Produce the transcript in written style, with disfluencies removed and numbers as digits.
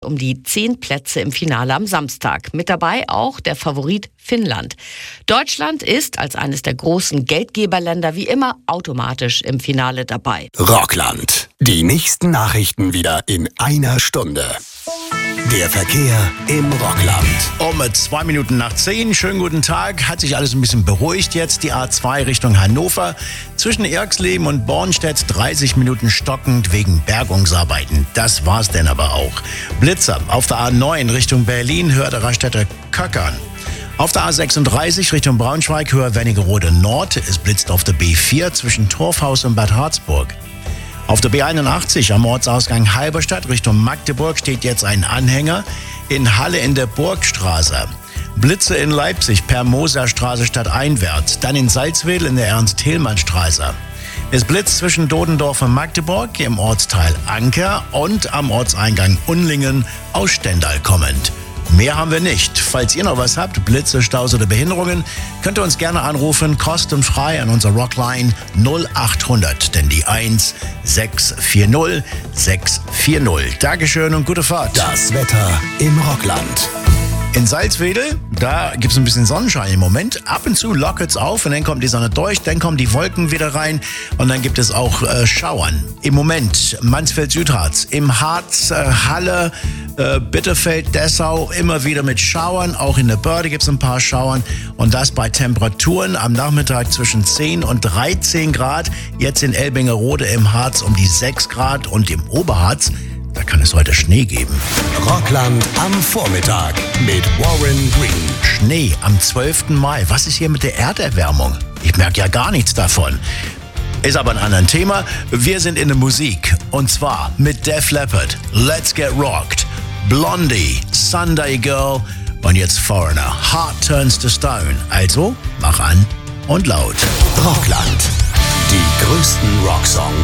um die 10 Plätze im Finale am Samstag. Mit dabei auch der Favorit Finnland. Deutschland ist als eines der großen Geldgeberländer wie immer automatisch im Finale dabei. Rockland. Die nächsten Nachrichten wieder in einer Stunde. Der Verkehr im Rockland. Um 2 Minuten nach 10. Schönen guten Tag. Hat sich alles ein bisschen beruhigt jetzt. Die A2 Richtung Hannover. Zwischen Erxleben und Bornstedt 30 Minuten stockend wegen Bergungsarbeiten. Das war's denn aber auch. Blitzer auf der A9 Richtung Berlin, Hörde-Raststätte Köckern. Auf der A36 Richtung Braunschweig, Höhe Wernigerode Nord. Es blitzt auf der B4 zwischen Torfhaus und Bad Harzburg. Auf der B81 am Ortsausgang Halberstadt Richtung Magdeburg steht jetzt ein Anhänger. In Halle in der Burgstraße. Blitze in Leipzig per Moserstraße stadteinwärts. Dann in Salzwedel in der Ernst-Thälmann-Straße. Es blitzt zwischen Dodendorf und Magdeburg im Ortsteil Anker und am Ortseingang Unlingen aus Stendal kommend. Mehr haben wir nicht. Falls ihr noch was habt, Blitze, Staus oder Behinderungen, könnt ihr uns gerne anrufen, kostenfrei an unser Rockline 0800, denn die 1640 640. Dankeschön und gute Fahrt. Das Wetter im Rockland. In Salzwedel, da gibt es ein bisschen Sonnenschein im Moment. Ab und zu lockert's auf und dann kommt die Sonne durch, dann kommen die Wolken wieder rein und dann gibt es auch Schauern. Im Moment Mansfeld-Südharz, im Harz, Halle, Bitterfeld, Dessau, immer wieder mit Schauern. Auch in der Börde gibt es ein paar Schauern und das bei Temperaturen am Nachmittag zwischen 10 und 13 Grad. Jetzt in Elbingerode im Harz um die 6 Grad und im Oberharz, da kann es heute Schnee geben. Rockland am Vormittag mit Warren Green. Schnee am 12. Mai. Was ist hier mit der Erderwärmung? Ich merke ja gar nichts davon. Ist aber ein anderes Thema. Wir sind in der Musik. Und zwar mit Def Leppard, Let's Get Rocked, Blondie, Sunday Girl und jetzt Foreigner, Heart Turns to Stone. Also, mach an und laut. Rockland. Die größten Rocksongs